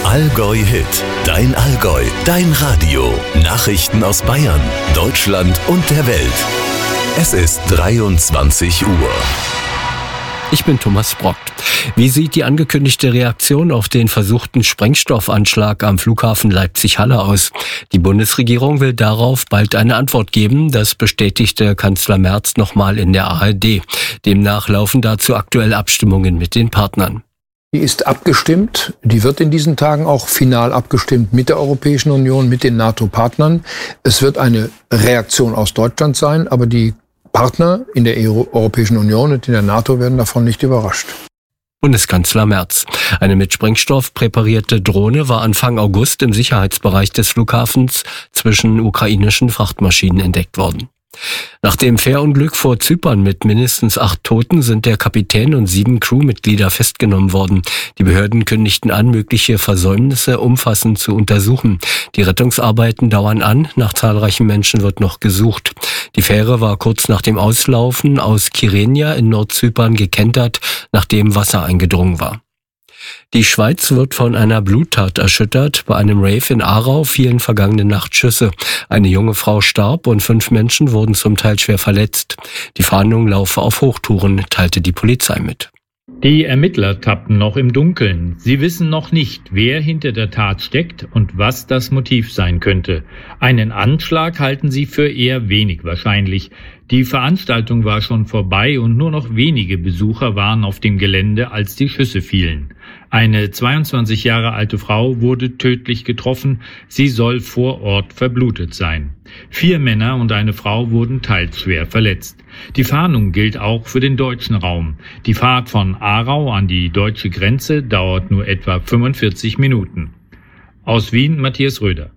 Allgäu Hit, dein Allgäu, dein Radio. Nachrichten aus Bayern, Deutschland und der Welt. Es ist 23 Uhr. Ich bin Thomas Brock. Wie sieht die angekündigte Reaktion auf den versuchten Sprengstoffanschlag am Flughafen Leipzig-Halle aus? Die Bundesregierung will darauf bald eine Antwort geben. Das bestätigte Kanzler Merz nochmal in der ARD. Demnach laufen dazu aktuell Abstimmungen mit den Partnern. Die ist abgestimmt. Die wird in diesen Tagen auch final abgestimmt mit der Europäischen Union, mit den NATO-Partnern. Es wird eine Reaktion aus Deutschland sein, aber die Partner in der Europäischen Union und in der NATO werden davon nicht überrascht. Bundeskanzler Merz. Eine mit Sprengstoff präparierte Drohne war Anfang August im Sicherheitsbereich des Flughafens zwischen ukrainischen Frachtmaschinen entdeckt worden. Nach dem Fährunglück vor Zypern mit mindestens 8 Toten sind der Kapitän und 7 Crewmitglieder festgenommen worden. Die Behörden kündigten an, mögliche Versäumnisse umfassend zu untersuchen. Die Rettungsarbeiten dauern an. Nach zahlreichen Menschen wird noch gesucht. Die Fähre war kurz nach dem Auslaufen aus Kyrenia in Nordzypern gekentert, nachdem Wasser eingedrungen war. Die Schweiz wird von einer Bluttat erschüttert. Bei einem Rave in Aarau fielen vergangene Nacht Schüsse. Eine junge Frau starb und 5 Menschen wurden zum Teil schwer verletzt. Die Fahndung laufe auf Hochtouren, teilte die Polizei mit. Die Ermittler tappen noch im Dunkeln. Sie wissen noch nicht, wer hinter der Tat steckt und was das Motiv sein könnte. Einen Anschlag halten sie für eher wenig wahrscheinlich. Die Veranstaltung war schon vorbei und nur noch wenige Besucher waren auf dem Gelände, als die Schüsse fielen. Eine 22 Jahre alte Frau wurde tödlich getroffen. Sie soll vor Ort verblutet sein. 4 Männer und eine Frau wurden teils schwer verletzt. Die Fahndung gilt auch für den deutschen Raum. Die Fahrt von Aarau an die deutsche Grenze dauert nur etwa 45 Minuten. Aus Wien, Matthias Röder.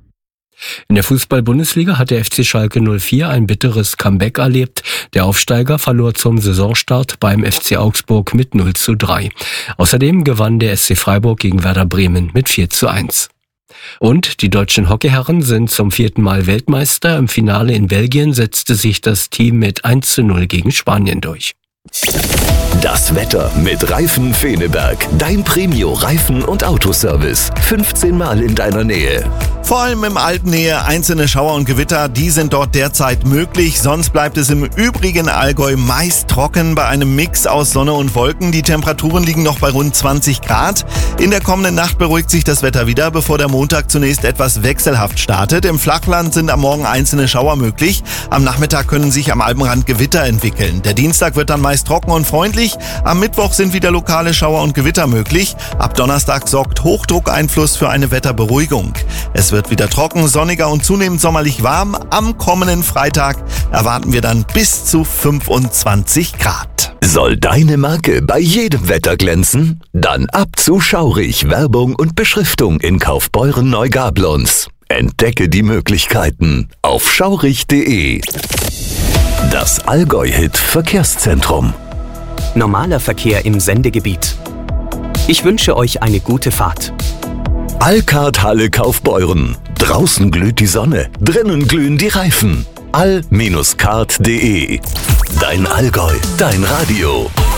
In der Fußball-Bundesliga hat der FC Schalke 04 ein bitteres Comeback erlebt. Der Aufsteiger verlor zum Saisonstart beim FC Augsburg mit 0:3. Außerdem gewann der SC Freiburg gegen Werder Bremen mit 4:1. Und die deutschen Hockeyherren sind zum 4. Mal Weltmeister. Im Finale in Belgien setzte sich das Team mit 1:0 gegen Spanien durch. Das Wetter mit Reifen Feneberg. Dein Premio-Reifen- und Autoservice. 15 Mal in deiner Nähe. Vor allem im Alpennähe einzelne Schauer und Gewitter, die sind dort derzeit möglich. Sonst bleibt es im übrigen Allgäu meist trocken bei einem Mix aus Sonne und Wolken. Die Temperaturen liegen noch bei rund 20 Grad. In der kommenden Nacht beruhigt sich das Wetter wieder, bevor der Montag zunächst etwas wechselhaft startet. Im Flachland sind am Morgen einzelne Schauer möglich. Am Nachmittag können sich am Alpenrand Gewitter entwickeln. Der Dienstag wird dann meist trocken und freundlich. Am Mittwoch sind wieder lokale Schauer und Gewitter möglich. Ab Donnerstag sorgt Hochdruckeinfluss für eine Wetterberuhigung. Es wird wieder trocken, sonniger und zunehmend sommerlich warm. Am kommenden Freitag erwarten wir dann bis zu 25 Grad. Soll deine Marke bei jedem Wetter glänzen? Dann ab zu Schaurich. Werbung und Beschriftung in Kaufbeuren-Neugablonz. Entdecke die Möglichkeiten auf schaurich.de. Das Allgäu-Hit Verkehrszentrum. Normaler Verkehr im Sendegebiet. Ich wünsche euch eine gute Fahrt. Alcard Halle Kaufbeuren. Draußen glüht die Sonne, drinnen glühen die Reifen. all-card.de. Dein Allgäu, dein Radio.